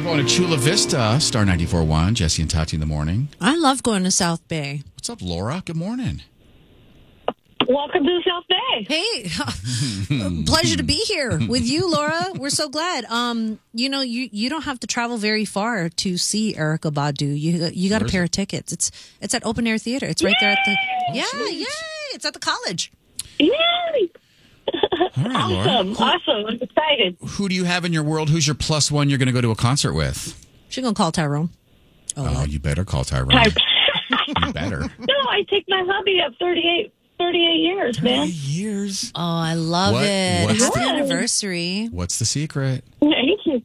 Going to Chula Vista, Star 94.1, Jesse and Tati in the morning. I love going to South Bay. What's up, Laura? Good morning. Welcome to South Bay. Hey, pleasure to be here with you, Laura. We're so glad. You don't have to travel very far to see Erykah Badu. You got a pair of tickets. It's at Open Air Theater. It's right there at the yay! It's at the college. Yay! All right, Awesome, Laura. awesome. I'm excited. Who do you have in your world? Who's your plus one you're going to go to a concert with? She's gonna call Tyrone. Oh, you better call Tyrone. You better. No, I take my hubby up 38 years, man. Years. Oh, I love it. What's Happy the- anniversary. What's the secret? Thank you.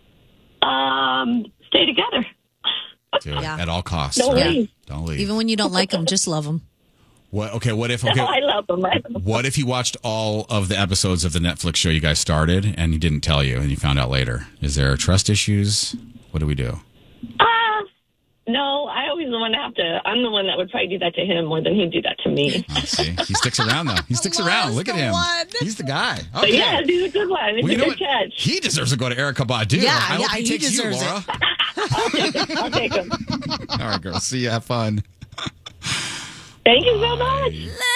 Stay together. Do it Yeah. at all costs. Don't right? leave. Don't leave. Even when you don't like them, just love them. What? Okay. What if? I Okay. love him. What if he watched all of the episodes of the Netflix show you guys started and he didn't tell you and you found out later? Is there trust issues? What do we do? No, I always the one to have to. I'm the one that would probably do that to him more than he'd do that to me. Oh, see, he sticks around though. He sticks around. Look at him. He's the guy. But Okay. yeah, he's a good one. It's Well, you a know good what? catch. He deserves to go to Erykah Badu. Yeah, I hope yeah, he he takes you, deserves it. Laura. I'll take him. All right, girl. See you. Have fun. Thank you so much.